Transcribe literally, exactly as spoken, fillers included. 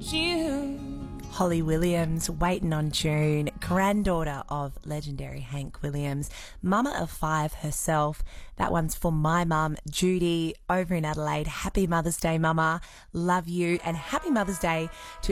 you. Holly Williams, Waiting on June, granddaughter of legendary Hank Williams, mama of five herself. That one's for my mum, Judy, over in Adelaide. Happy Mother's Day, mama. Love you. And happy Mother's Day to